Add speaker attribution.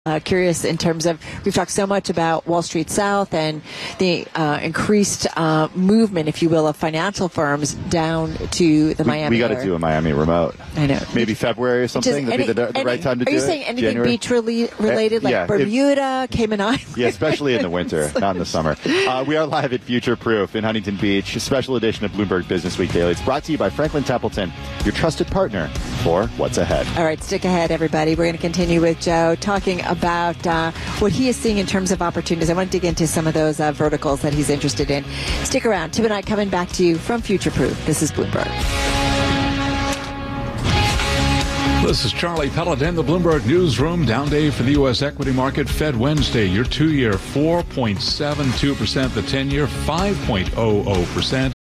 Speaker 1: Curious in terms of, we've talked so much about Wall Street South and the increased movement, if you will, of financial firms down to the Miami
Speaker 2: We got to
Speaker 1: area.
Speaker 2: do a Miami remote.
Speaker 1: I know.
Speaker 2: Maybe February or something. That'd be the right time to do it.
Speaker 1: Are you saying anything
Speaker 2: January?
Speaker 1: beach related, like
Speaker 2: yeah,
Speaker 1: Bermuda, Cayman Islands?
Speaker 2: Yeah, especially in the winter, not in the summer. We are live at Future Proof in Huntington Beach, a special edition of Bloomberg Business Week Daily. It's brought to you by Franklin Templeton, your trusted partner for what's ahead.
Speaker 1: All right, stick ahead, everybody. We're going to continue with Joe talking about what he is seeing in terms of opportunities. I want to dig into some of those verticals that he's interested in. Stick around. Tim and I coming back to you from Future Proof. This is Bloomberg.
Speaker 3: This is Charlie Pellet in the Bloomberg Newsroom. Down day for the U.S. equity market. Fed Wednesday, your 2-year 4.72%, the 10-year 5.00%.